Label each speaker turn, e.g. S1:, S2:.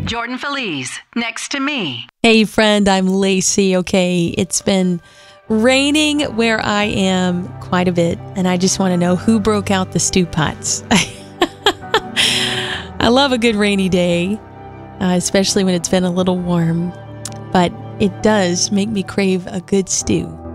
S1: Jordan Feliz, next to me.
S2: Hey, friend, I'm Lacey. Okay, it's been raining where I am quite a bit, and I just want to know who broke out the stew pots. I love a good rainy day, especially when it's been a little warm, but it does make me crave a good stew.